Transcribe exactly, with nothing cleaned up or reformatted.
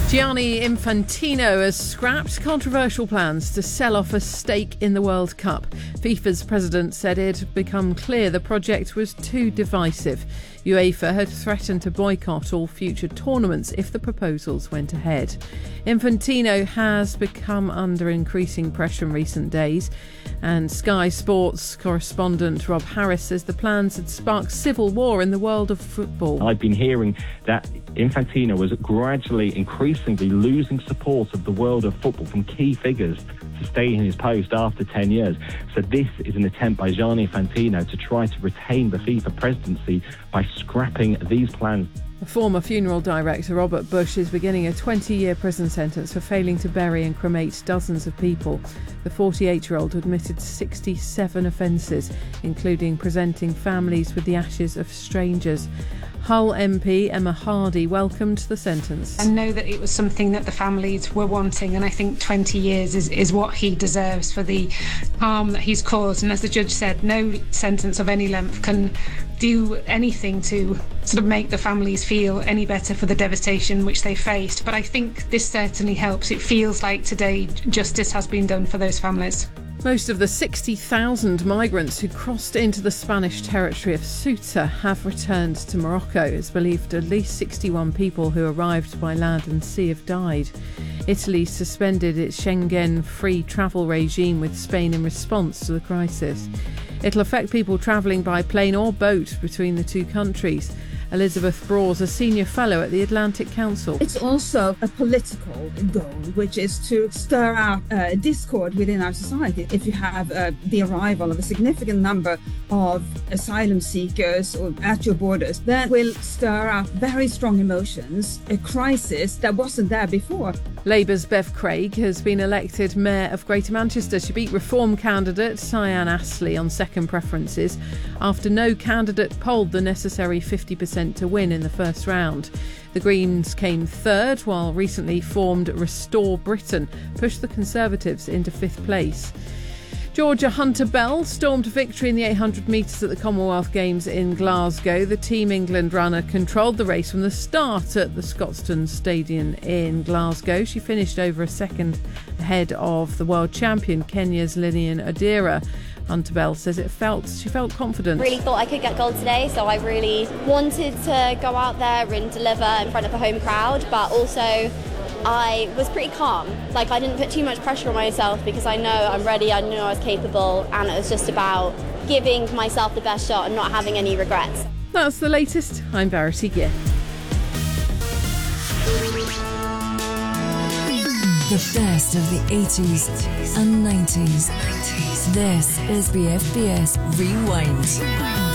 Gianni Infantino has scrapped controversial plans to sell off a stake in the World Cup. FIFA's president said it had become clear the project was too divisive. UEFA had threatened to boycott all future tournaments if the proposals went ahead. Infantino has become under increasing pressure in recent days, and Sky Sports correspondent Rob Harris says the plans had sparked civil war in the world of football. I've been hearing that Infantino was gradually, increasingly losing support of the world of football from key figures to stay in his post after ten years. So this is an attempt by Gianni Infantino to try to retain the FIFA presidency by scrapping these plans. A former funeral director, Robert Bush, is beginning a twenty-year prison sentence for failing to bury and cremate dozens of people. The forty-eight-year-old admitted sixty-seven offences, including presenting families with the ashes of strangers. Hull M P Emma Hardy welcomed the sentence. I know that it was something that the families were wanting, and I think twenty years is, is what he deserves for the harm that he's caused. And as the judge said, no sentence of any length can do anything to sort of make the families feel any better for the devastation which they faced. But I think this certainly helps. It feels like today justice has been done for those families. Most of the sixty thousand migrants who crossed into the Spanish territory of Ceuta have returned to Morocco. It's believed at least sixty-one people who arrived by land and sea have died. Italy suspended its Schengen free travel regime with Spain in response to the crisis. It'll affect people travelling by plane or boat between the two countries. Elizabeth Brawes, a senior fellow at the Atlantic Council. It's also a political goal, which is to stir up uh, discord within our society. If you have uh, the arrival of a significant number of asylum seekers or at your borders, that will stir up very strong emotions, a crisis that wasn't there before. Labour's Bev Craig has been elected Mayor of Greater Manchester. She beat Reform candidate Cyan Astley on second preferences after no candidate polled the necessary fifty percent to win in the first round. The Greens came third, while recently formed Restore Britain pushed the Conservatives into fifth place. Georgia Hunter Bell stormed victory in the eight hundred metres at the Commonwealth Games in Glasgow. The Team England runner controlled the race from the start at the Scotstoun Stadium in Glasgow. She finished over a second ahead of the world champion Kenya's Lilian Odera. Hunter Bell says it felt she felt confident. Really thought I could get gold today, so I really wanted to go out there and deliver in front of a home crowd, but also I was pretty calm. Like, I didn't put too much pressure on myself because I know I'm ready, I knew I was capable, and it was just about giving myself the best shot and not having any regrets. That's the latest. I'm Verity Gift. The best of the eighties and nineties. This is B F B S Rewind.